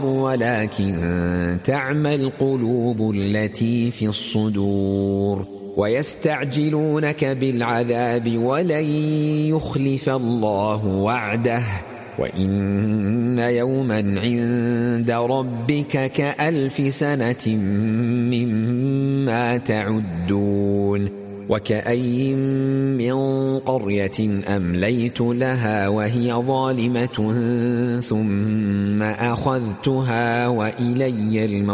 ولكن تعمى القلوب التي في الصدور. ويستعجلونك بالعذاب ولن يخلف الله وعده وإن يوما عند ربك كألف سنة مما تعدون. وكأي من قرية أمليت لها وهي ظالمة ثم أخذتها وإلي المصير.